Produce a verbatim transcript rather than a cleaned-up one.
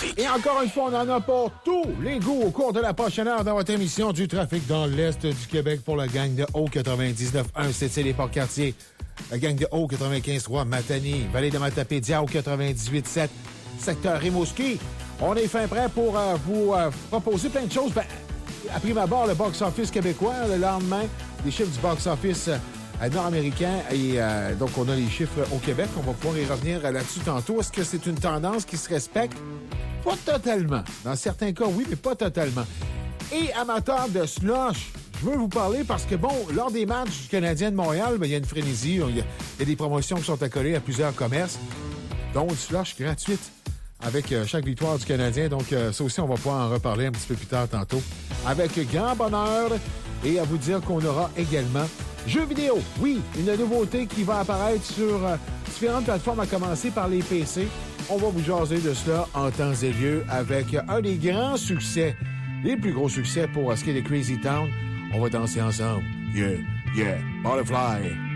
trafic. Et encore une fois, on en a pour tous les goûts au cours de la prochaine heure dans votre émission du trafic dans l'Est du Québec pour la gang de O quatre-vingt-dix-neuf un, c'est les Port-Cartier. La gang de O quatre-vingt-quinze trois, Matanie, Vallée de Matapédia, O quatre-vingt-dix-huit sept, secteur Rimouski. On est fin prêt pour euh, vous euh, proposer plein de choses. Ben, à prime abord, le box-office québécois, le lendemain, les chiffres du box-office euh, nord-américain. Et euh, donc, on a les chiffres au Québec. On va pouvoir y revenir là-dessus tantôt. Est-ce que c'est une tendance qui se respecte? Pas totalement. Dans certains cas, oui, mais pas totalement. Et amateurs de slush, je veux vous parler parce que, bon, lors des matchs du Canadien de Montréal, ben, il y a une frénésie. Il y, y a des promotions qui sont accolées à plusieurs commerces, dont une slush gratuite avec euh, chaque victoire du Canadien. Donc, euh, ça aussi, on va pouvoir en reparler un petit peu plus tard tantôt. Avec grand bonheur et à vous dire qu'on aura également jeux vidéo. Oui, une nouveauté qui va apparaître sur euh, différentes plateformes, à commencer par les P C. On va vous jaser de cela en temps et lieu avec un des grands succès, les plus gros succès pour ce qui est de Crazy Town. On va danser ensemble. Yeah, yeah, Butterfly.